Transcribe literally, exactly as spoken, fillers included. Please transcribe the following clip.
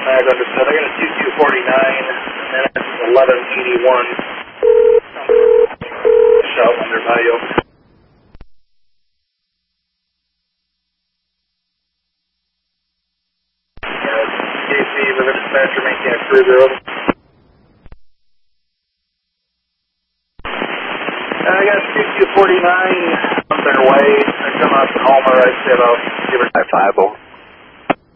Mag understood. I got a two two forty-nine, and then it's eleven eighty-one. Shout under value. K C, the dispatcher making a cruiser. I got two two forty-nine on their way. They're coming out to Homer. I'd say about give or take five.